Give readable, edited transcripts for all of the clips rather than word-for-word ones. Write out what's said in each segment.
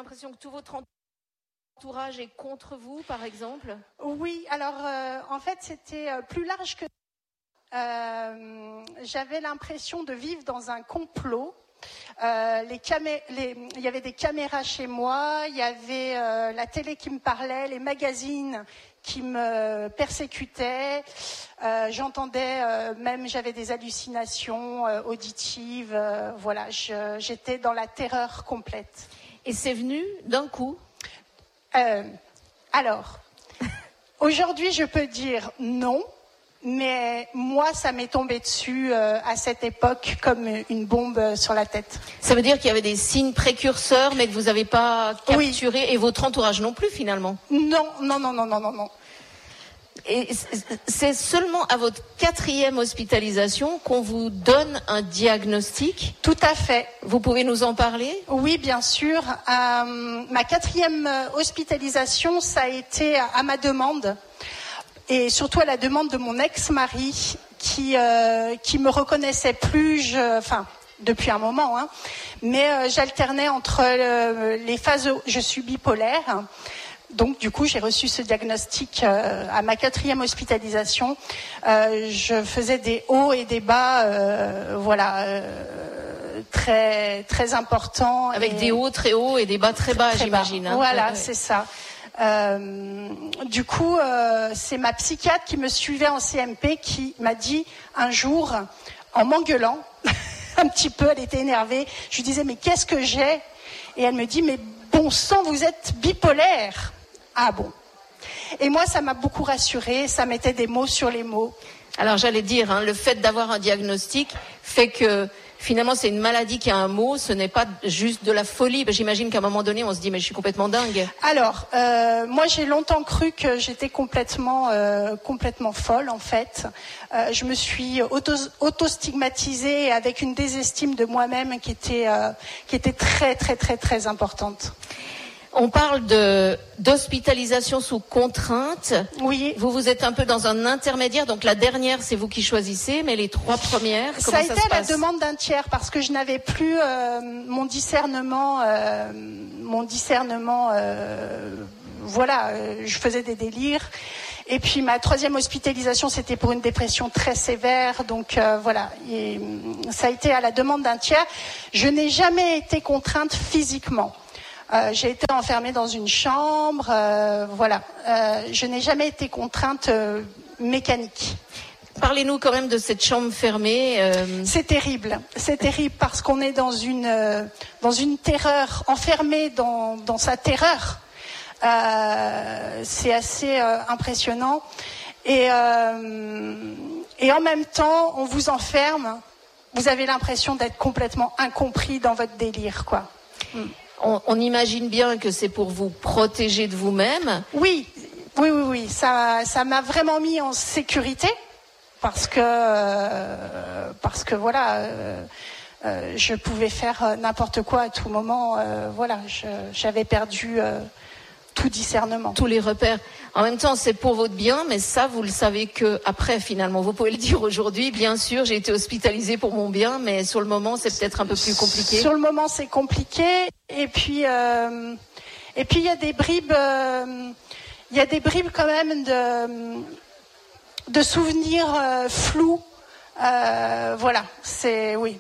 l'impression que tout votre entourage est contre vous, par exemple? Oui, alors en fait c'était plus large que j'avais l'impression de vivre dans un complot. Il y avait des caméras chez moi, il y avait la télé qui me parlait, les magazines qui me persécutaient, j'entendais même, j'avais des hallucinations auditives, voilà, j'étais dans la terreur complète. Et c'est venu d'un coup? Alors, aujourd'hui je peux dire non. Mais moi, ça m'est tombé dessus à cette époque comme une bombe sur la tête. Ça veut dire qu'il y avait des signes précurseurs, mais que vous n'avez pas capturé, oui. Et votre entourage non plus, finalement? Non. Et c'est seulement à votre 4e hospitalisation qu'on vous donne un diagnostic? Tout à fait. Vous pouvez nous en parler? Oui, bien sûr. Ma 4e hospitalisation, ça a été à ma demande. Et surtout à la demande de mon ex-mari qui me reconnaissait plus, depuis un moment, hein, mais j'alternais entre les phases. Je suis bipolaire, donc du coup j'ai reçu ce diagnostic à ma 4e hospitalisation. Je faisais des hauts et des bas, très très importants. Avec des hauts très hauts et des bas très bas, j'imagine. Hein. Voilà, c'est ça. Du coup, c'est ma psychiatre qui me suivait en CMP qui m'a dit un jour, en m'engueulant, un petit peu, elle était énervée, je lui disais mais qu'est-ce que j'ai? Et elle me dit mais bon sang, vous êtes bipolaire. Ah bon. Et moi, ça m'a beaucoup rassurée, ça mettait des mots sur les mots. Alors j'allais dire, hein, le fait d'avoir un diagnostic fait que finalement, c'est une maladie qui a un mot, ce n'est pas juste de la folie. J'imagine qu'à un moment donné, on se dit, mais je suis complètement dingue. Alors, moi, j'ai longtemps cru que j'étais complètement folle, en fait. Je me suis auto-stigmatisée avec une désestime de moi-même qui était très, très, très, très importante. On parle d'hospitalisation sous contrainte. Oui. Vous êtes un peu dans un intermédiaire. Donc la dernière, c'est vous qui choisissez, mais les 3 premières, comment ça se passe? Ça a été à la demande d'un tiers parce que je n'avais plus mon discernement. Je faisais des délires. Et puis ma 3e hospitalisation, c'était pour une dépression très sévère. Donc Et, ça a été à la demande d'un tiers. Je n'ai jamais été contrainte physiquement. J'ai été enfermée dans une chambre, je n'ai jamais été contrainte mécanique. Parlez-nous quand même de cette chambre fermée. C'est terrible parce qu'on est dans une terreur, enfermé dans sa terreur. C'est assez impressionnant. Et en même temps, on vous enferme. Vous avez l'impression d'être complètement incompris dans votre délire, quoi. On imagine bien que c'est pour vous protéger de vous-même. Oui. Ça m'a vraiment mis en sécurité parce que je pouvais faire n'importe quoi à tout moment. J'avais perdu tout discernement. Tous les repères. En même temps, c'est pour votre bien, mais ça, vous le savez que après, finalement. Vous pouvez le dire aujourd'hui. Bien sûr, j'ai été hospitalisée pour mon bien, mais sur le moment, c'est peut-être un peu plus compliqué. Sur le moment, c'est compliqué. Et puis, il y a des bribes. Il y a des bribes quand même de souvenirs flous. Oui.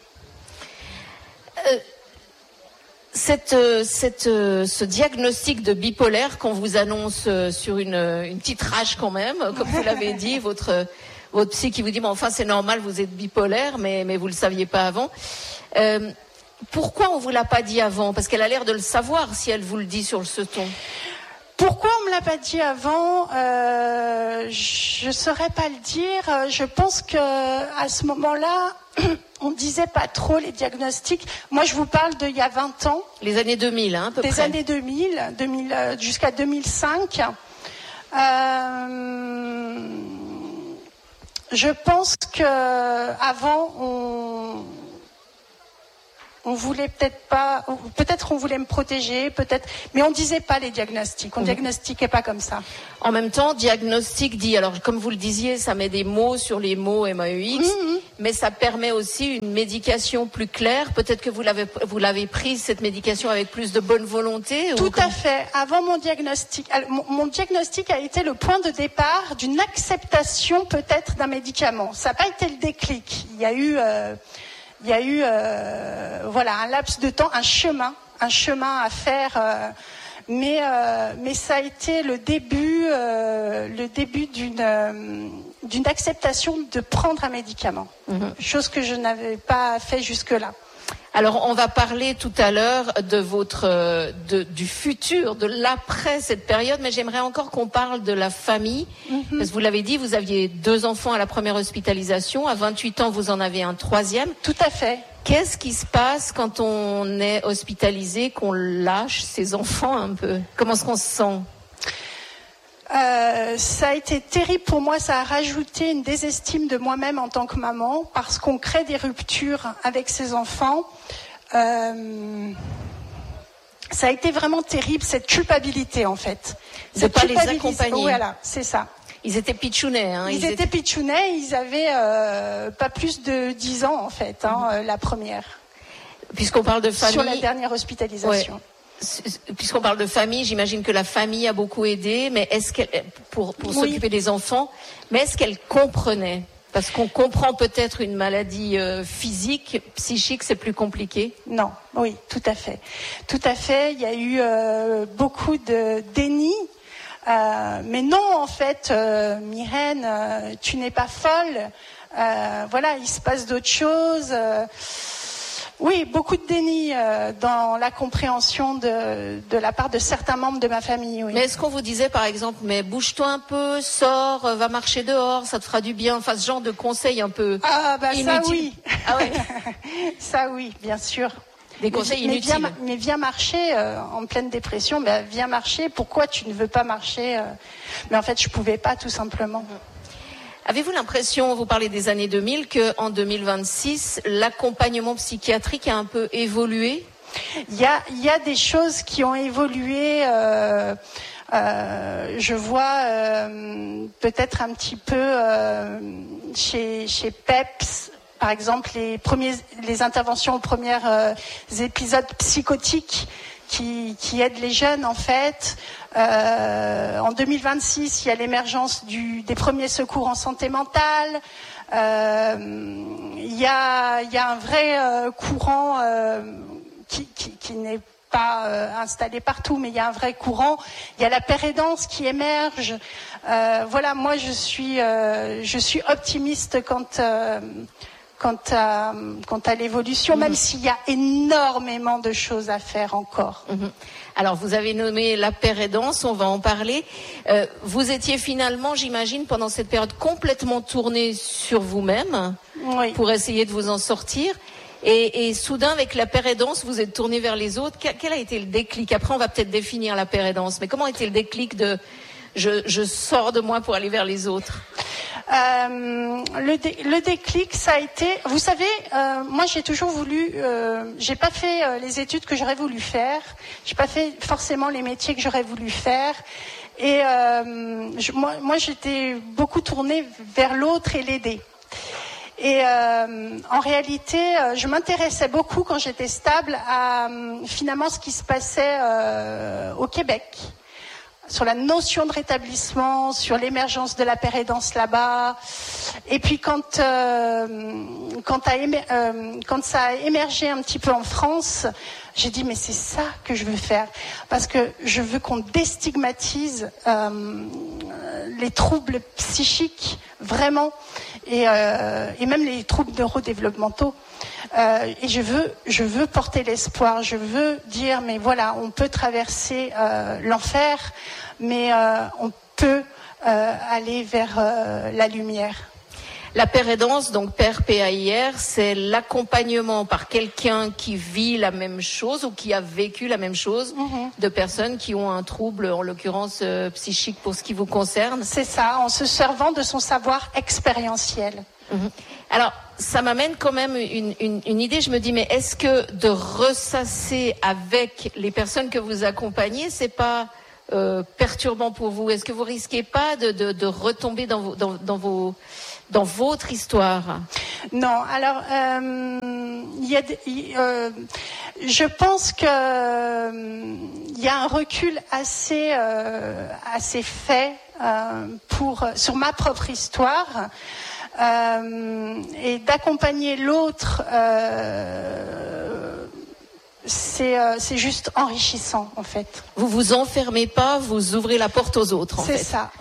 Ce diagnostic de bipolaire qu'on vous annonce sur une petite rage quand même, comme vous l'avez dit, votre psy qui vous dit, mais enfin c'est normal, vous êtes bipolaire, mais vous le saviez pas avant. Pourquoi on vous l'a pas dit avant? Parce qu'elle a l'air de le savoir si elle vous le dit sur ce ton. Pourquoi on me l'a pas dit avant? Je saurais pas le dire. Je pense que à ce moment-là, on disait pas trop les diagnostics. Moi, je vous parle d'il y a 20 ans. Les années 2000, hein, à peu près. Des années 2000 jusqu'à 2005. Je pense que avant On voulait peut-être pas, peut-être on voulait me protéger, peut-être, mais on disait pas les diagnostics. On diagnostiquait pas comme ça. En même temps, diagnostic dit, alors comme vous le disiez, ça met des mots sur les mots MAEX, mais ça permet aussi une médication plus claire. Peut-être que vous l'avez prise, cette médication, avec plus de bonne volonté. Tout à fait. Avant mon diagnostic, mon diagnostic a été le point de départ d'une acceptation peut-être d'un médicament. Ça n'a pas été le déclic. Il y a eu voilà, un laps de temps, un chemin à faire, mais ça a été le début d'une acceptation de prendre un médicament, chose que je n'avais pas fait jusque-là. Alors, on va parler tout à l'heure de du futur, de l'après cette période, mais j'aimerais encore qu'on parle de la famille. Parce que vous l'avez dit, vous aviez 2 enfants à la première hospitalisation. À 28 ans, vous en avez un 3e. Tout à fait. Qu'est-ce qui se passe quand on est hospitalisé, qu'on lâche ses enfants un peu? Comment est-ce qu'on se sent? Ça a été terrible pour moi, ça a rajouté une désestime de moi-même en tant que maman, parce qu'on crée des ruptures avec ses enfants. Ça a été vraiment terrible, cette culpabilité en fait. De pas les accompagner. Voilà, c'est ça. Ils étaient pitchounets. Hein, ils étaient pitchounets, ils avaient pas plus de 10 ans en fait, la première. Puisqu'on parle de famille. Sur la dernière hospitalisation. Ouais. Puisqu'on parle de famille, j'imagine que la famille a beaucoup aidé, mais est-ce qu'elle, pour s'occuper des enfants, mais est-ce qu'elle comprenait? Parce qu'on comprend peut-être une maladie physique, psychique, c'est plus compliqué. Non, oui, tout à fait. Tout à fait, il y a eu beaucoup de déni. Mais non, en fait, Myrène, tu n'es pas folle. Voilà, il se passe d'autres choses. Oui, beaucoup de déni dans la compréhension de la part de certains membres de ma famille. Oui. Mais est-ce qu'on vous disait par exemple, mais bouge-toi un peu, sors, va marcher dehors, ça te fera du bien, enfin ce genre de conseils un peu inutiles. Ça oui. Ah ouais. Ça oui, bien sûr. Des conseils inutiles. Mais viens marcher en pleine dépression, viens marcher, pourquoi tu ne veux pas marcher Mais en fait, je pouvais pas tout simplement. Avez-vous l'impression, vous parlez des années 2000, qu'en 2026, l'accompagnement psychiatrique a un peu évolué? Il y a des choses qui ont évolué. Je vois peut-être un petit peu chez PEPS, par exemple, les interventions aux premiers épisodes psychotiques qui aident les jeunes en fait. En 2026, il y a l'émergence des premiers secours en santé mentale. Il y a un vrai courant qui n'est pas installé partout, mais il y a un vrai courant. Il y a la pérédance qui émerge. Voilà, moi je suis optimiste quant à l'évolution, même s'il y a énormément de choses à faire encore. Alors, vous avez nommé la pérédance, on va en parler. Vous étiez finalement, j'imagine, pendant cette période complètement tournée sur vous-même, oui, pour essayer de vous en sortir. Et soudain, avec la pérédance, vous êtes tourné vers les autres. Quel a été le déclic? Après, on va peut-être définir la pérédance, mais comment a été le déclic de je sors de moi pour aller vers les autres? Le déclic, ça a été, vous savez, moi j'ai toujours voulu, j'ai pas fait les études que j'aurais voulu faire, j'ai pas fait forcément les métiers que j'aurais voulu faire, et moi j'étais beaucoup tournée vers l'autre et l'aider. Et en réalité, je m'intéressais beaucoup quand j'étais stable à finalement ce qui se passait au Québec, sur la notion de rétablissement, sur l'émergence de la pérédance là-bas. Et puis quand ça a émergé un petit peu en France, j'ai dit mais c'est ça que je veux faire, parce que je veux qu'on déstigmatise les troubles psychiques vraiment, et même les troubles neurodéveloppementaux. Et je veux porter l'espoir, je veux dire mais voilà, on peut traverser l'enfer, mais on peut aller vers la lumière. La pérédance, donc PAIR, c'est l'accompagnement par quelqu'un qui vit la même chose ou qui a vécu la même chose, de personnes qui ont un trouble, en l'occurrence psychique pour ce qui vous concerne. C'est ça, en se servant de son savoir expérientiel. Alors, ça m'amène quand même une idée. Je me dis, mais est-ce que de ressasser avec les personnes que vous accompagnez, c'est pas perturbant pour vous? Est-ce que vous risquez pas de retomber dans votre histoire? Non. Alors, je pense que il y a un recul assez fait sur ma propre histoire. Et d'accompagner l'autre, c'est juste enrichissant en fait. Vous vous enfermez pas, vous ouvrez la porte aux autres en fait. C'est ça.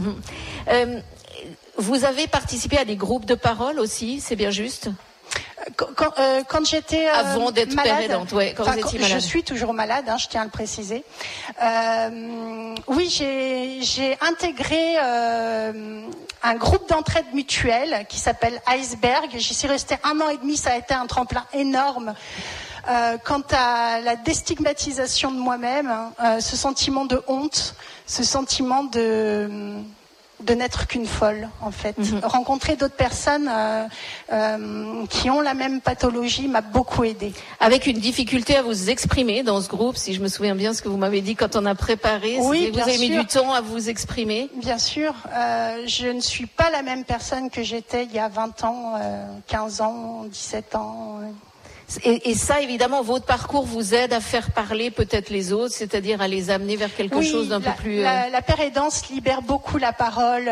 Vous avez participé à des groupes de parole aussi, c'est bien juste? Quand j'étais avant d'être malade, père aidante, ouais, quand vous étiez malade. Je suis toujours malade, je tiens à le préciser. Oui, j'ai intégré un groupe d'entraide mutuelle qui s'appelle Iceberg. J'y suis restée 1 an et demi, ça a été un tremplin énorme. Quant à la déstigmatisation de moi-même, ce sentiment de honte, ce sentiment de n'être qu'une folle, en fait. Rencontrer d'autres personnes qui ont la même pathologie m'a beaucoup aidée. Avec une difficulté à vous exprimer dans ce groupe, si je me souviens bien ce que vous m'avez dit quand on a préparé. Oui, vous avez mis du temps à vous exprimer. Bien sûr. Je ne suis pas la même personne que j'étais il y a 20 ans, 15 ans, 17 ans. Et ça, évidemment, votre parcours vous aide à faire parler peut-être les autres, c'est-à-dire à les amener vers quelque chose d'un peu plus... La pérédance libère beaucoup la parole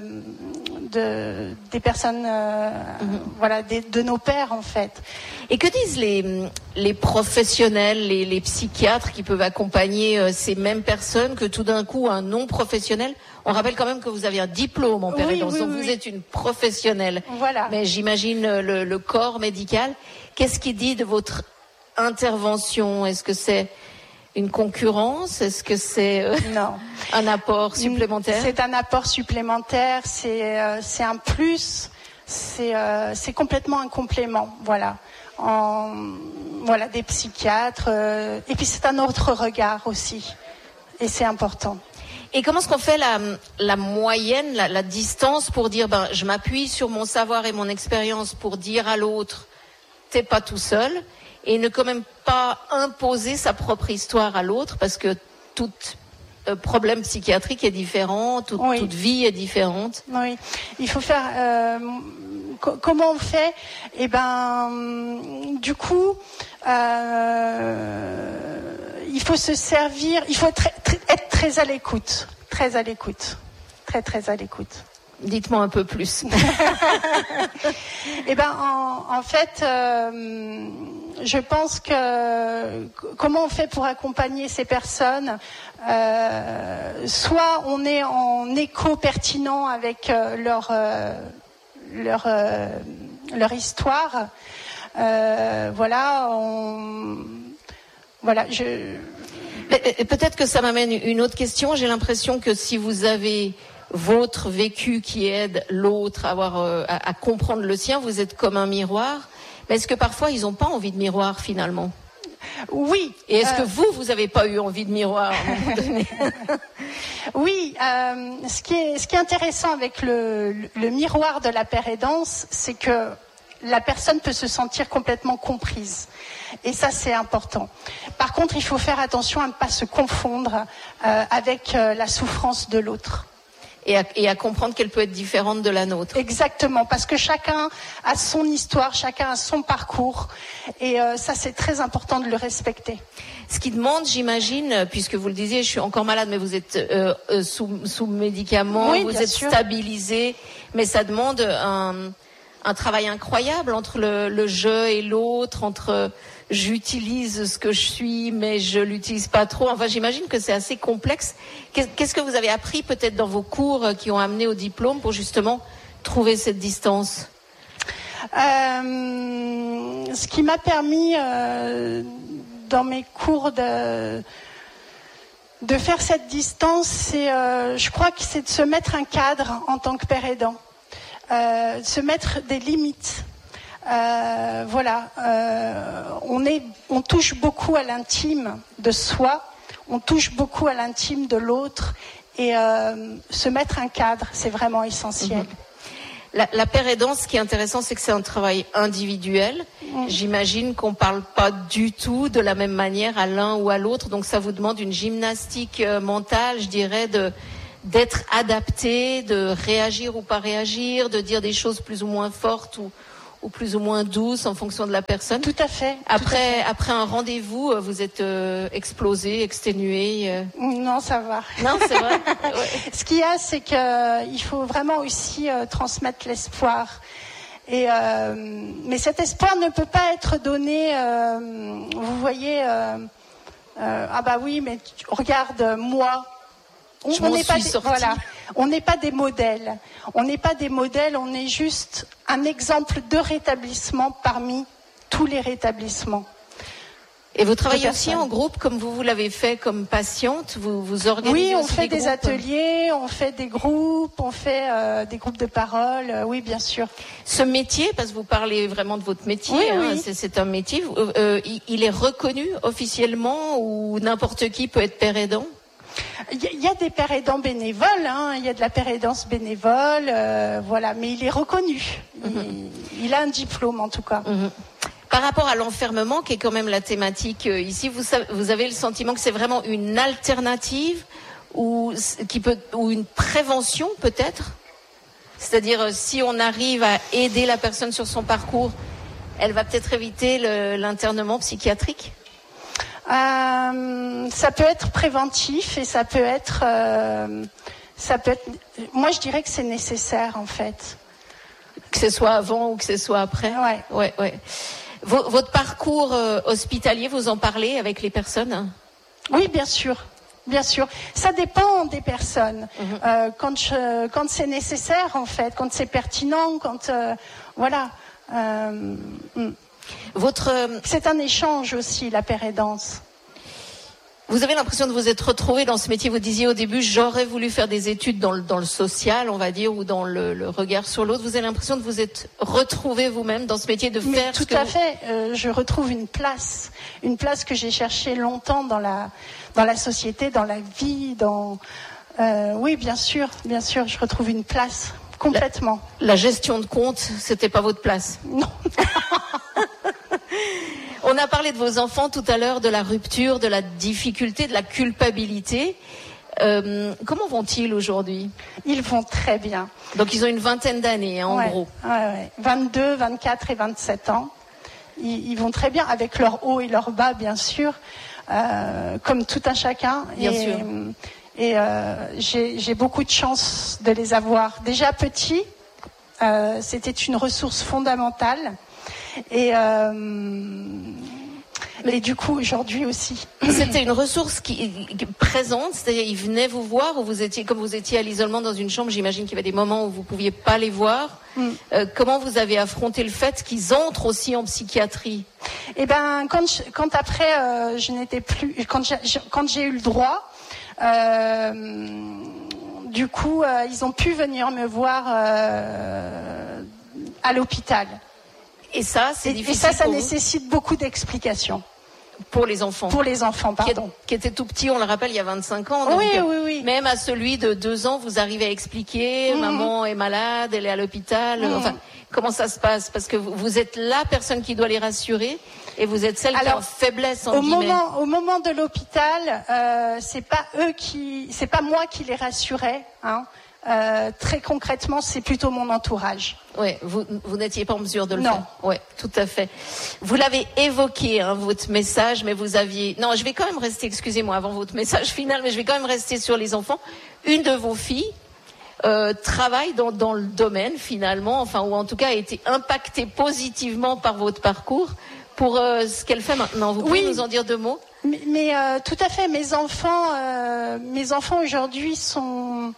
des personnes, voilà, de nos pères, en fait. Et que disent les professionnels, les psychiatres qui peuvent accompagner ces mêmes personnes que tout d'un coup, un non-professionnel... On rappelle quand même que vous avez un diplôme en pérédance, donc vous êtes une professionnelle. Voilà. Mais j'imagine le corps médical. Qu'est-ce qu'il dit de votre intervention? Est-ce que c'est une concurrence? Est-ce que c'est un apport supplémentaire? C'est un apport supplémentaire, c'est un plus, c'est complètement un complément, voilà. Voilà, des psychiatres, et puis c'est un autre regard aussi, et c'est important. Et comment est-ce qu'on fait la moyenne, la distance pour dire, je m'appuie sur mon savoir et mon expérience pour dire à l'autre, t'es pas tout seul, et ne quand même pas imposer sa propre histoire à l'autre, parce que tout problème psychiatrique est différent, toute vie est différente. Oui, il faut faire... comment on fait? Du coup... il faut se servir, il faut être très à l'écoute, très à l'écoute. Dites-moi un peu plus. En fait, je pense que comment on fait pour accompagner ces personnes? Soit on est en écho pertinent avec leur histoire. Peut-être que ça m'amène une autre question. J'ai l'impression que si vous avez votre vécu qui aide l'autre à comprendre le sien, vous êtes comme un miroir. Mais est-ce que parfois ils n'ont pas envie de miroir finalement? Oui. Et est-ce que vous n'avez pas eu envie de miroir à un moment donné? Oui. Ce qui est intéressant avec le miroir de la pérédance, c'est que la personne peut se sentir complètement comprise. Et ça, c'est important. Par contre, il faut faire attention à ne pas se confondre avec la souffrance de l'autre. Et à comprendre qu'elle peut être différente de la nôtre. Exactement, parce que chacun a son histoire, chacun a son parcours. Et ça, c'est très important de le respecter. Ce qui demande, j'imagine, puisque vous le disiez, je suis encore malade, mais vous êtes sous médicaments, vous êtes stabilisé, mais ça demande un travail incroyable entre le je et l'autre, entre j'utilise ce que je suis, mais je l'utilise pas trop. Enfin, j'imagine que c'est assez complexe. Qu'est-ce que vous avez appris peut-être dans vos cours qui ont amené au diplôme pour justement trouver cette distance? Ce qui m'a permis dans mes cours de faire cette distance, je crois que c'est de se mettre un cadre en tant que père aidant. Se mettre des limites. On touche beaucoup à l'intime de soi, on touche beaucoup à l'intime de l'autre, et se mettre un cadre, c'est vraiment essentiel. La paire aidant, ce qui est intéressant, c'est que c'est un travail individuel. J'imagine qu'on parle pas du tout de la même manière à l'un ou à l'autre. Donc ça vous demande une gymnastique mentale, je dirais, d'être adapté, de réagir ou pas réagir, de dire des choses plus ou moins fortes ou plus ou moins douces en fonction de la personne. Tout à fait. Après un rendez-vous, vous êtes explosé, exténué. Non, ça va. Non, c'est vrai. Ouais. Ce qu'il y a, c'est qu'il faut vraiment aussi transmettre l'espoir. Mais cet espoir ne peut pas être donné. Vous voyez, ah bah oui, mais regarde moi. On n'est pas on n'est pas des modèles. On n'est pas des modèles. On est juste un exemple de rétablissement parmi tous les rétablissements. Et vous travaillez aussi en groupe, comme vous l'avez fait comme patiente, vous organisez. Oui, on fait des ateliers, on fait des groupes, on fait des groupes de parole. Oui, bien sûr. Ce métier, parce que vous parlez vraiment de votre métier, oui. C'est un métier. Il est reconnu officiellement ou n'importe qui peut être père aidant? Il y a des pères aidants bénévoles, il y a de la père aidance bénévole, voilà, mais il est reconnu. Il a un diplôme en tout cas. Par rapport à l'enfermement, qui est quand même la thématique ici, vous avez le sentiment que c'est vraiment une alternative ou une prévention peut-être? C'est-à-dire si on arrive à aider la personne sur son parcours, elle va peut-être éviter l'internement psychiatrique? Ça peut être préventif et ça peut être. Moi, je dirais que c'est nécessaire en fait. Que ce soit avant ou que ce soit après. Ouais. Votre parcours hospitalier, vous en parlez avec les personnes? Oui, bien sûr. Bien sûr. Ça dépend des personnes. Quand c'est nécessaire en fait, quand c'est pertinent, quand voilà. C'est un échange aussi, la paire aidance. Vous avez l'impression de vous être retrouvé dans ce métier. Vous disiez au début, j'aurais voulu faire des études dans le social, on va dire, ou dans le regard sur l'autre. Vous avez l'impression de vous être retrouvé vous-même dans ce métier, de faire tout à fait. Je retrouve une place que j'ai cherchée longtemps dans la société, dans la vie, oui, bien sûr, je retrouve une place complètement. La gestion de compte, c'était pas votre place? Non. On a parlé de vos enfants tout à l'heure, de la rupture, de la difficulté, de la culpabilité. Comment vont-ils aujourd'hui? Ils vont très bien. Donc ils ont une vingtaine d'années, en gros. Ouais. 22, 24 et 27 ans. Ils vont très bien, avec leur haut et leur bas, bien sûr, comme tout un chacun. Bien sûr. Et j'ai beaucoup de chance de les avoir déjà petits. C'était une ressource fondamentale. Et du coup, aujourd'hui aussi. C'était une ressource qui présente, c'est-à-dire ils venaient vous voir, ou comme vous étiez à l'isolement dans une chambre, j'imagine qu'il y avait des moments où vous ne pouviez pas les voir. Comment vous avez affronté le fait qu'ils entrent aussi en psychiatrie? Eh ben, quand après, je n'étais plus, quand j'ai eu le droit, du coup, ils ont pu venir me voir à l'hôpital. Et ça, c'est difficile. Et ça nécessite beaucoup d'explications. Pour les enfants. Pour les enfants, pardon. Qui étaient tout petits, on le rappelle, il y a 25 ans. Donc, oui. Même à celui de 2 ans, vous arrivez à expliquer, maman est malade, elle est à l'hôpital. Enfin, comment ça se passe? Parce que vous êtes la personne qui doit les rassurer et vous êtes celle qui est en faiblesse, en guillemets. Au moment de l'hôpital, c'est pas moi qui les rassurais, très concrètement, c'est plutôt mon entourage. Oui, vous n'étiez pas en mesure de le faire. Oui, tout à fait. Vous l'avez évoqué, votre message, mais vous aviez... Non, je vais quand même rester, excusez-moi, avant votre message final, mais je vais quand même rester sur les enfants. Une de vos filles travaille dans le domaine, finalement, ou en tout cas a été impactée positivement par votre parcours pour ce qu'elle fait maintenant. Vous pouvez nous en dire 2 mots? Mais tout à fait, mes enfants aujourd'hui sont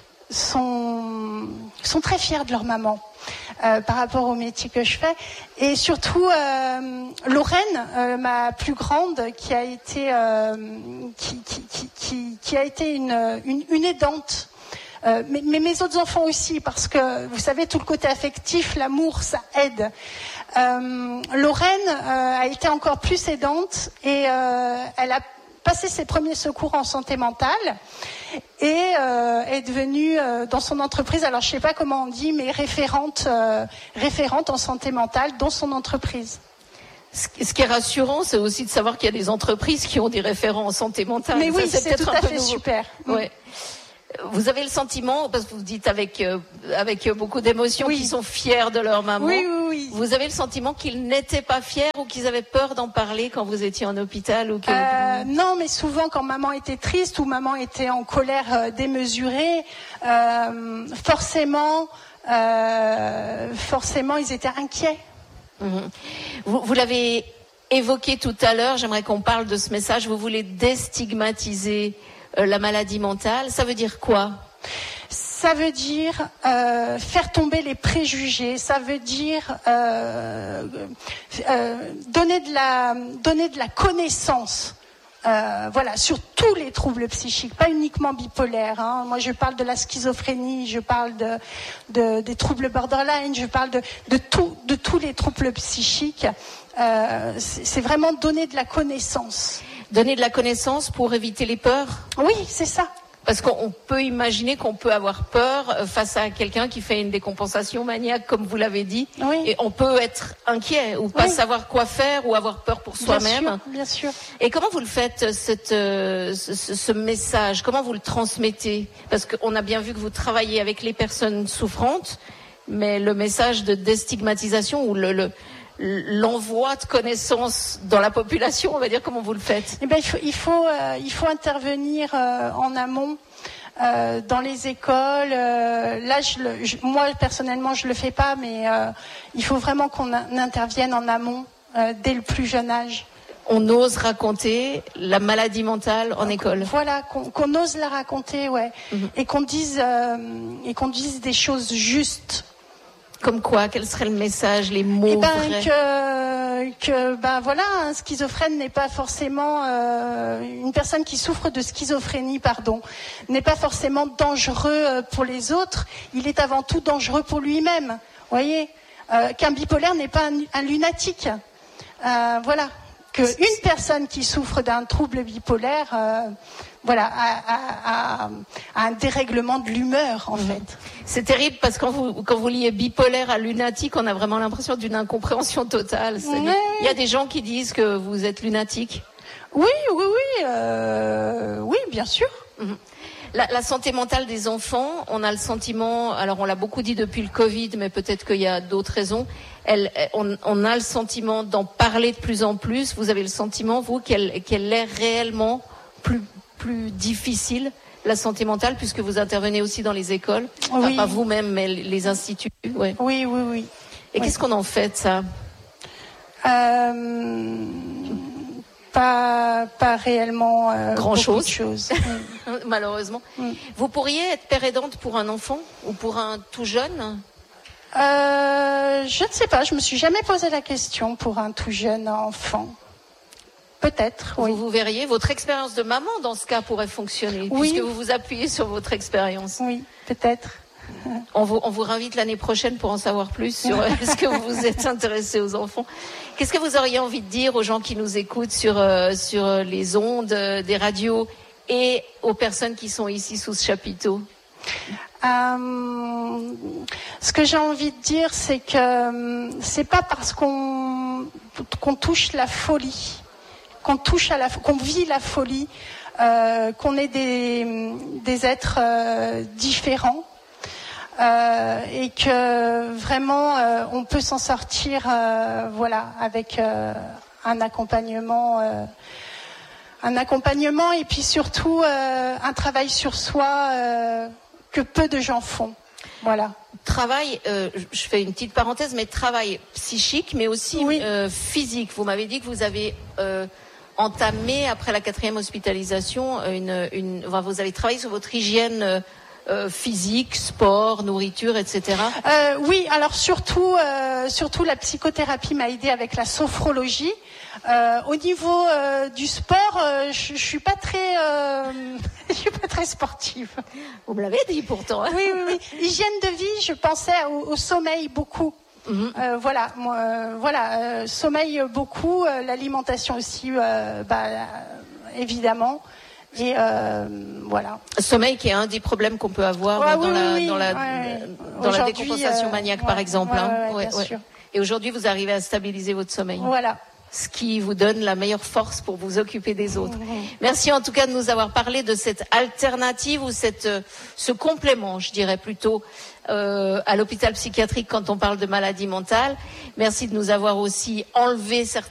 très fiers de leur maman par rapport au métier que je fais, et surtout Lorraine, ma plus grande, qui a été une aidante. Mais mes autres enfants aussi, parce que vous savez, tout le côté affectif, l'amour, ça aide. Lorraine a été encore plus aidante, et elle a passé ses premiers secours en santé mentale et est devenue dans son entreprise, alors je sais pas comment on dit, mais référente en santé mentale dans son entreprise. Ce qui est rassurant, c'est aussi de savoir qu'il y a des entreprises qui ont des référents en santé mentale. Mais oui, c'est tout à fait nouveau. Super. Ouais. Vous avez le sentiment, parce que vous dites avec beaucoup d'émotion, oui. qu'ils sont fiers de leur maman. Oui. Vous avez le sentiment qu'ils n'étaient pas fiers ou qu'ils avaient peur d'en parler quand vous étiez en hôpital ou que... Non, mais souvent quand maman était triste ou maman était en colère démesurée, forcément, ils étaient inquiets. Vous l'avez évoqué tout à l'heure, j'aimerais qu'on parle de ce message. Vous voulez déstigmatiser la maladie mentale. Ça veut dire quoi ? Ça veut dire faire tomber les préjugés. Ça veut dire donner de la connaissance. Sur tous les troubles psychiques, pas uniquement bipolaires. Hein. Moi, je parle de la schizophrénie, je parle des troubles borderline, je parle de tous les troubles psychiques. C'est vraiment donner de la connaissance. Donner de la connaissance pour éviter les peurs ? Oui, c'est ça. Parce qu'on peut imaginer qu'on peut avoir peur face à quelqu'un qui fait une décompensation maniaque, comme vous l'avez dit. Oui. Et on peut être inquiet ou pas savoir quoi faire ou avoir peur pour soi-même. Bien sûr. Et comment vous le faites, ce message ? Comment vous le transmettez ? Parce qu'on a bien vu que vous travaillez avec les personnes souffrantes, mais le message de déstigmatisation ou l'envoi de connaissances dans la population, on va dire, comment vous le faites ? Eh ben, il faut intervenir en amont dans les écoles. Là, moi personnellement, je le fais pas, mais il faut vraiment qu'on intervienne en amont dès le plus jeune âge. On ose raconter la maladie mentale en école. Voilà, qu'on ose la raconter, ouais, et qu'on dise des choses justes. Comme quoi ? Quel serait le message, les mots vrais ? Un schizophrène n'est pas forcément une personne qui souffre de schizophrénie, n'est pas forcément dangereux pour les autres. Il est avant tout dangereux pour lui-même. Voyez, qu'un bipolaire n'est pas un lunatique. Qu'une personne qui souffre d'un trouble bipolaire, a un dérèglement de l'humeur, en fait. C'est terrible parce que quand vous liez bipolaire à lunatique, on a vraiment l'impression d'une incompréhension totale. Il y a des gens qui disent que vous êtes lunatique. Oui, bien sûr. La santé mentale des enfants, on a le sentiment, alors on l'a beaucoup dit depuis le Covid, mais peut-être qu'il y a d'autres raisons, on a le sentiment d'en parler de plus en plus. Vous avez le sentiment, vous, qu'elle est réellement plus difficile, la santé mentale, puisque vous intervenez aussi dans les écoles, oui. Pas vous-même, mais les instituts. Ouais. Oui. Et qu'est-ce qu'on en fait de ça ? Pas réellement grand-chose. Malheureusement. Vous pourriez être père aidante pour un enfant ou pour un tout jeune ? Je ne sais pas, je me suis jamais posé la question pour un tout jeune enfant. Peut-être, oui. Vous verriez, votre expérience de maman, dans ce cas, pourrait fonctionner, puisque vous vous appuyez sur votre expérience. Oui, peut-être. On vous réinvite l'année prochaine pour en savoir plus sur est-ce que vous vous êtes intéressé aux enfants. Qu'est-ce que vous auriez envie de dire aux gens qui nous écoutent sur les ondes des radios et aux personnes qui sont ici sous ce chapiteau ? Ce que j'ai envie de dire, c'est que c'est pas parce qu'on touche la folie, qu'on vit la folie, qu'on est des êtres différents. Et que vraiment on peut s'en sortir avec un accompagnement et puis surtout un travail sur soi que peu de gens font. Voilà. Travail, je fais une petite parenthèse, mais travail psychique, mais aussi physique. Vous m'avez dit que vous avez entamé, après la 4e hospitalisation, vous avez travaillé sur votre hygiène physique, sport, nourriture, etc. Oui, alors surtout la psychothérapie m'a aidée avec la sophrologie. Au niveau du sport, je suis pas très sportive. Vous me l'avez dit pourtant. Hein. Oui. Hygiène de vie, je pensais au sommeil beaucoup. Sommeil beaucoup, l'alimentation aussi évidemment. Et voilà. Sommeil qui est un des problèmes qu'on peut avoir dans la décompensation maniaque, par exemple. Bien sûr. Et aujourd'hui, vous arrivez à stabiliser votre sommeil. Voilà. Ce qui vous donne la meilleure force pour vous occuper des autres. Merci en tout cas de nous avoir parlé de cette alternative ou ce complément, je dirais plutôt, à l'hôpital psychiatrique quand on parle de maladie mentale. Merci de nous avoir aussi enlevé certains